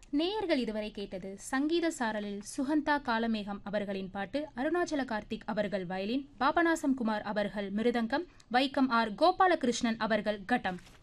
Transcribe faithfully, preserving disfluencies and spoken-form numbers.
நேயர்கள் இதுவரை கேட்டது சங்கீத சாரலில் சுகந்தா காலமேகம் அவர்களின் பாட்டு, அருணாச்சல கார்த்திக் அவர்கள் வயலின், பாபநாசம் குமார் அவர்கள் மிருதங்கம், வைக்கம் ஆர் கோபாலகிருஷ்ணன் அவர்கள் கட்டம்.